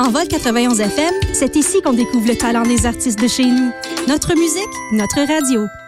En Vol 91 FM, c'est ici qu'on découvre le talent des artistes de chez nous. Notre musique, notre radio.